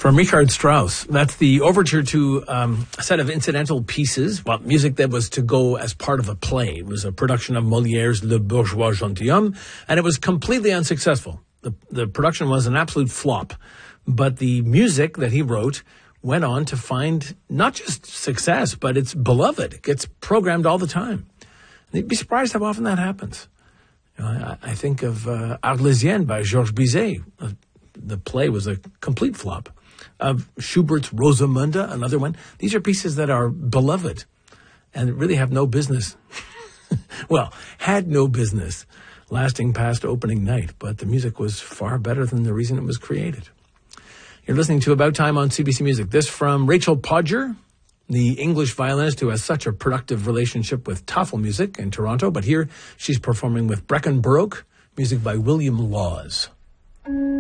From Richard Strauss. That's the overture to a set of incidental pieces, well, music that was to go as part of a play. It was a production of Molière's Le Bourgeois Gentilhomme, and it was completely unsuccessful. The production was an absolute flop. But the music that he wrote went on to find not just success, but it's beloved. It gets programmed all the time. And you'd be surprised how often that happens. You know, I think of Arlésienne by Georges Bizet. The play was a complete flop. Of Schubert's Rosamunde, another one. These are pieces that are beloved and really have no business. Well, had no business lasting past opening night, but the music was far better than the reason it was created. You're listening to About Time on CBC Music. This from Rachel Podger, the English violinist who has such a productive relationship with Tafelmusik in Toronto, but here she's performing with Brecon Baroque, music by William Laws.